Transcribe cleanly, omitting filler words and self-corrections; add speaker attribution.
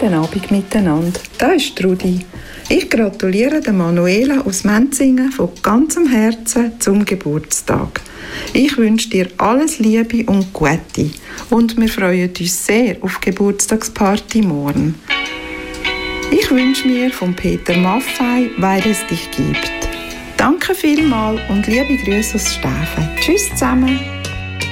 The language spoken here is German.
Speaker 1: Guten Abend miteinander. Da ist Trudi. Ich gratuliere der Manuela aus Menzingen von ganzem Herzen zum Geburtstag. Ich wünsche dir alles Liebe und Gute und wir freuen uns sehr auf die Geburtstagsparty morgen. Ich wünsche mir von Peter Maffei, weil es dich gibt. Danke vielmals und liebe Grüße aus Stäfen. Tschüss zusammen.